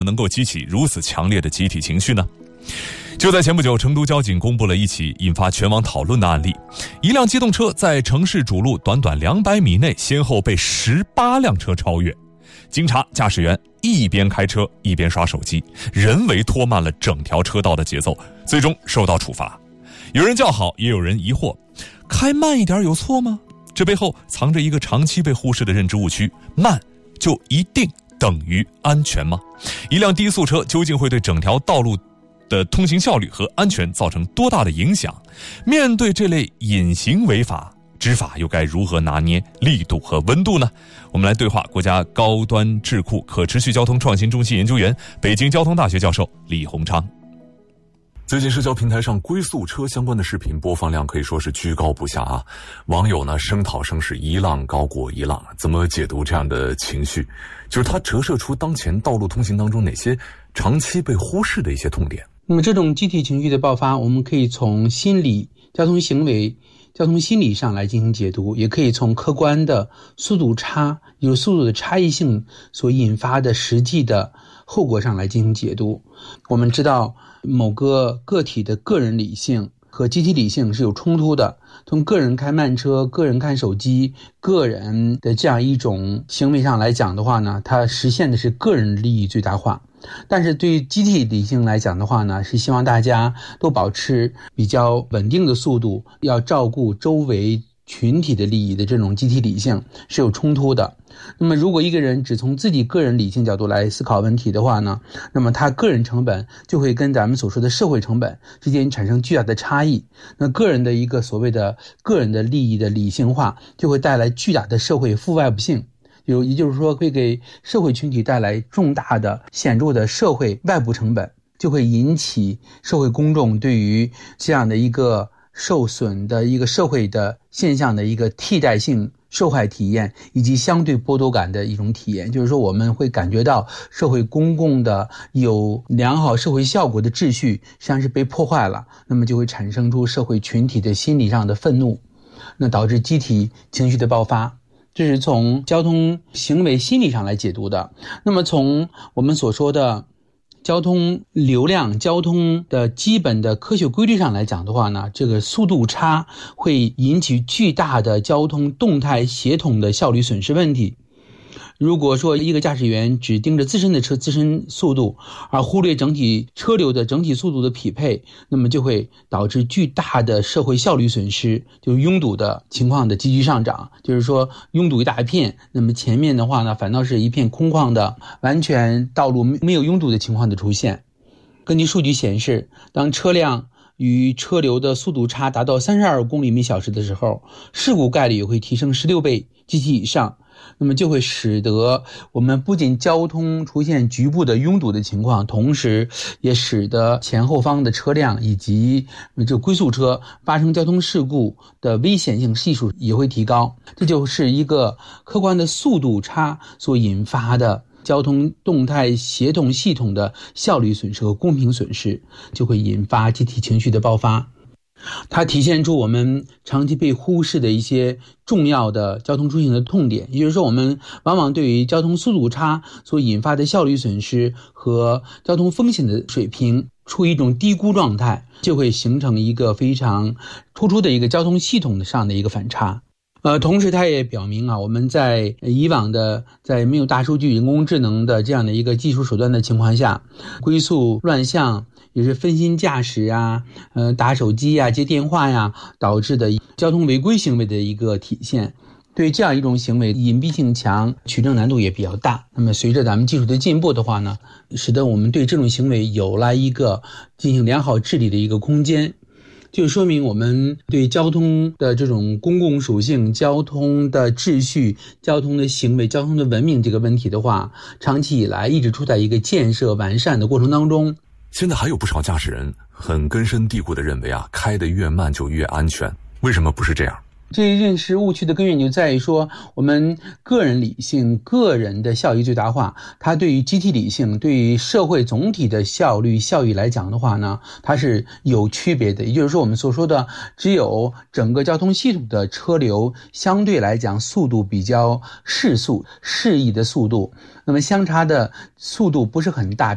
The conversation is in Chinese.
能够激起如此强烈的集体情绪呢？就在前不久，成都交警公布了一起引发全网讨论的案例：一辆机动车在城市主路短短200米内，先后被18辆车超越。经查，驾驶员一边开车一边刷手机，人为拖慢了整条车道的节奏，最终受到处罚。有人叫好，也有人疑惑，开慢一点有错吗？这背后藏着一个长期被忽视的认知误区：慢就一定等于安全吗？一辆低速车究竟会对整条道路的通行效率和安全造成多大的影响？面对这类隐形违法，执法又该如何拿捏力度和温度呢？我们来对话国家高端智库可持续交通创新中心研究员、北京交通大学教授李洪昌。最近社交平台上龟速车相关的视频播放量可以说是居高不下啊，网友呢声讨声是一浪高过一浪。怎么解读这样的情绪？就是它折射出当前道路通行当中哪些长期被忽视的一些痛点。 那么这种集体情绪的爆发，我们可以从心理、交通行为、交通心理上来进行解读，也可以从客观的速度差，有速度的差异性所引发的实际的后果上来进行解读。我们知道某个个体的个人理性和集体理性是有冲突的，从个人开慢车、个人看手机、个人的这样一种行为上来讲的话呢，它实现的是个人利益最大化。但是对于集体理性来讲的话呢，是希望大家都保持比较稳定的速度，要照顾周围群体的利益的这种集体理性是有冲突的。那么如果一个人只从自己个人理性角度来思考问题的话呢，那么他个人成本就会跟咱们所说的社会成本之间产生巨大的差异。那个人的一个所谓的个人的利益的理性化，就会带来巨大的社会负外部性，也就是说会给社会群体带来重大的显著的社会外部成本，就会引起社会公众对于这样的一个受损的一个社会的现象的一个替代性受害体验，以及相对剥夺感的一种体验。就是说我们会感觉到社会公共的有良好社会效果的秩序实际上是被破坏了，那么就会产生出社会群体的心理上的愤怒，那导致集体情绪的爆发。这是从交通行为心理上来解读的。那么从我们所说的交通流量、交通的基本的科学规律上来讲的话呢，这个速度差会引起巨大的交通动态协同的效率损失问题。如果说一个驾驶员只盯着自身的车自身速度，而忽略整体车流的整体速度的匹配，那么就会导致巨大的社会效率损失，就拥堵的情况的急剧上涨。就是说拥堵一大片，那么前面的话呢，反倒是一片空旷的，完全道路没有拥堵的情况的出现。根据数据显示，当车辆与车流的速度差达到32公里每小时的时候，事故概率会提升16倍及其以上。那么就会使得我们不仅交通出现局部的拥堵的情况，同时也使得前后方的车辆以及这龟速车发生交通事故的危险性系数也会提高。这就是一个客观的速度差所引发的交通动态协同系统的效率损失和公平损失，就会引发集体情绪的爆发。它体现出我们长期被忽视的一些重要的交通出行的痛点，也就是说我们往往对于交通速度差所引发的效率损失和交通风险的水平处于一种低估状态，就会形成一个非常突出的一个交通系统上的一个反差。同时它也表明我们在以往的在没有大数据人工智能的这样的一个技术手段的情况下，龟速乱象也是分心驾驶打手机接电话导致的交通违规行为的一个体现。对于这样一种行为，隐蔽性强，取证难度也比较大。那么随着咱们技术的进步的话呢，使得我们对这种行为有了一个进行良好治理的一个空间。就说明我们对交通的这种公共属性、交通的秩序、交通的行为、交通的文明这个问题的话，长期以来一直处在一个建设完善的过程当中。 现在还有不少驾驶人很根深蒂固地认为开得越慢就越安全，为什么不是这样？ 这认识误区的根源就在于说，我们个人理性、个人的效益最大化，它对于集体理性、对于社会总体的效率、效益来讲的话呢，它是有区别的。也就是说，我们所说的只有整个交通系统的车流相对来讲速度比较适宜的速度，那么相差的速度不是很大。